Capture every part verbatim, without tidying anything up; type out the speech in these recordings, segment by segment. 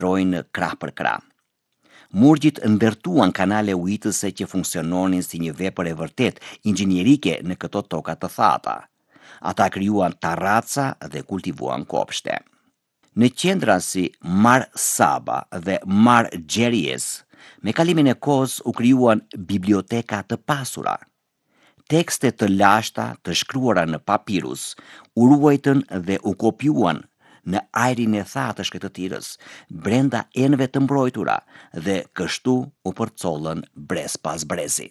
trojnë krah për krah. Murgjit ndërtuan kanale ujitëse që funksiononin si një vepër e vërtet inxhinierike në këto toka të thata. Ata krijuan terraca dhe kultivuan kopshte. Në qendra si Mar Saba dhe Mar Gjeries, me kalimin e kohës u krijuan biblioteka të pasura. Tekste të lashta të shkruara në papirus u ruajtën dhe u kopjuan në ajrin e thatë të shkretëtirës, brenda enëve të mbrojtura dhe kështu u përcollën brez pas brezi.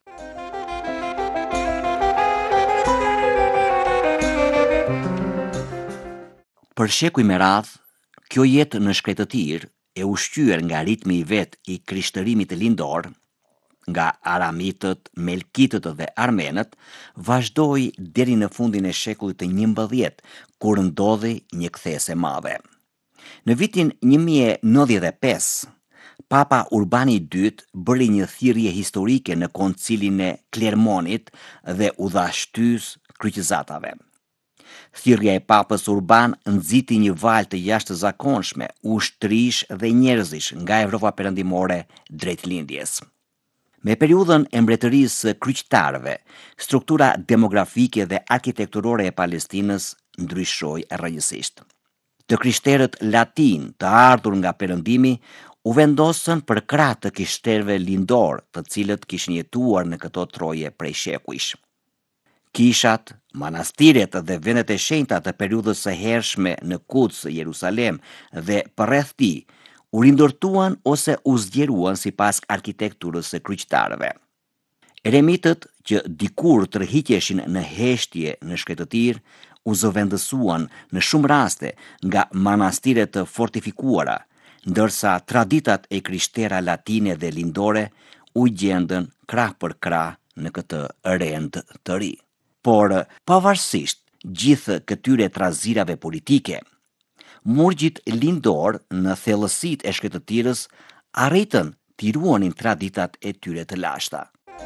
Për shekuj me radh, kjo jetë në shkretëtir e ushqyer nga ritmi i vet i krishtërimit lindor, nga aramitët, melkitët dhe armenët, vazhdoi deri në fundin e shekullit të njëmbëdhjetë, kur ndodhi një kthesë e madhe. Në vitin një mijë e nëntëdhjetë e pesë, Papa Urbani i dytë bëri një thirrje historike në koncilin e Klermonit dhe u dha shtys kryqëzatave. Thirrja e Papës Urban nxiti një valë të jashtëzakonshme ushtrish dhe njerëzish nga Evropa perëndimore drejt lindjes. Me periudhën e mbretërisë së kryqëtarëve, struktura demografike dhe arkitekturore e Palestinës ndryshoi rrënjësisht. Të krishterët latin të ardhur nga perëndimi u vendosën për krah të krishterëve lindor, të cilët kishin jetuar në këto troje prej shekujsh. Kishat, manastiret dhe vendet e shenjta të periudhës së hershme në Kuds, Jerusalem dhe përreth tij u rindërtuan ose u zgjeruan sipas arkitekturës së kryqëtarëve. Eremitët që dikur tërhiqeshin në heshtje në shkretëtir u zëvendësuan në shumë raste nga manastire të fortifikuara, ndërsa traditat e krishtera latine dhe lindore u gjendën krah për krah në këtë rend të ri. Por pavarësisht gjithë këtyre trazirave politike, murgjit lindor në thellësitë e shkretëtirës arritën t'i ruanin traditat e tyre të lashta.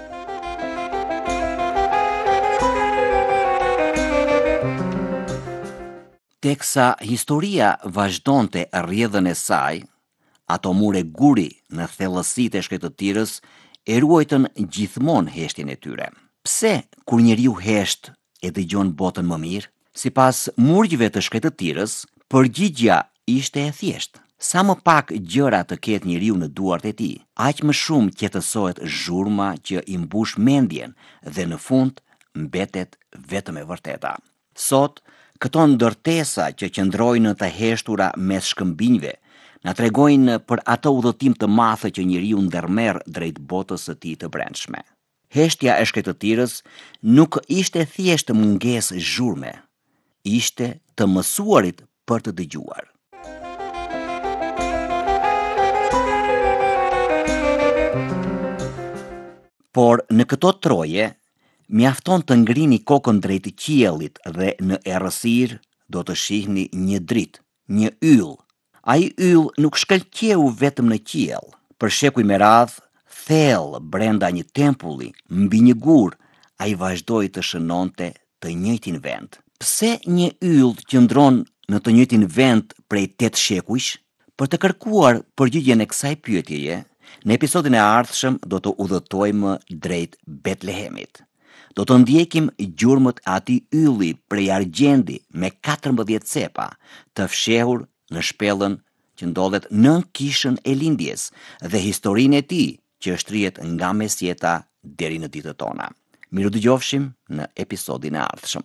Teksa historia vazhdonte rrjedhën e saj, ato mure guri në thellësitë e shkretëtirës e ruajtën gjithmonë heshtjen e tyre. Pse kur njeriu hesht e dëgjon botën më mirë? Sipas murgjve të shkretëtirës, përgjigja ishte e thjeshtë. Sa më pak gjëra të ketë njeriu në duart e tij, aq më shumë qetësohet zhurma që i mbush mendjen dhe në fund mbetet vetëm e vërteta. Sot, këto ndërtesa që qëndrojnë të heshtura mes shkëmbinjve na tregojnë për atë udhëtim të madh që njeriu ndërmerr drejt botës së tij të brendshme. Heshtja e shkretëtirës nuk ishte thjesht mungesë zhurme, ishte të mësuarit për të dëgjuar. Por në këto troje, mjafton të ngrini kokën drejt qiellit dhe në errësirë do të shihni një dritë, një yll. Ai yll nuk shkëlqeu vetëm në qiell. Për shekuj me radhë, thellë brenda një tempulli, mbi një gur, ai vazhdoi të shënonte të njëjtin vend. Pse një yll qëndron në të njëjtin vend prej tetë shekujsh? Për të kërkuar përgjigjen e kësaj pyetjeje, në episodin e ardhshëm do të udhëtojmë drejt Betlehemit. Do të ndjekim gjurmët e atij ylli prej argjendi me katërmbëdhjetë cepa, të fshehur në shpellën që ndodhet nën kishën e lindjes dhe historinë e tij që shtrihet nga mesjeta deri në ditët tona. Miru dëgjofshim në episodin e ardhshëm.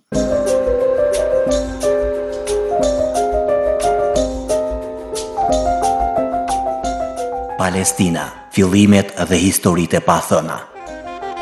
Palestina, fillimet dhe historitë e pathëna.